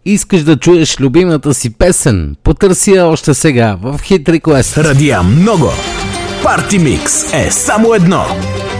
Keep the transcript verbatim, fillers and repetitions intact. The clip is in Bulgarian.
Искаш да чуеш любимата си песен? Потърси я още сега в Hit Request. Радия много. Парти Микс е само едно.